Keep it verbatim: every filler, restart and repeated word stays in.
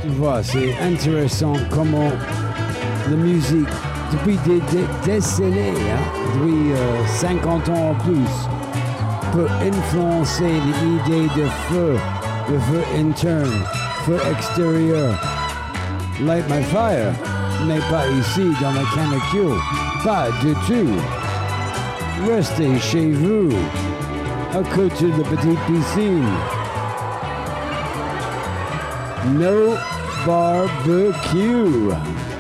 Voilà, c'est intéressant comment la musique, depuis des, des décennies, hein, depuis euh, cinquante ans en plus, peut influencer les idées de feu, de feu interne, feu extérieur. Light My Fire n'est pas ici dans la canicule, pas du tout. Restez chez vous, à côté de la petite piscine. No barbecue.